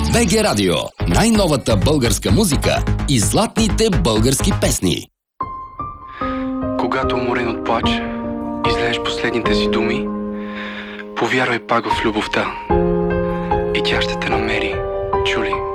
БГ Радио. Най-новата българска музика и златните български песни. Когато уморен от плач, излееш последните си думи, повярвай пак в любовта и тя ще те намери, чули?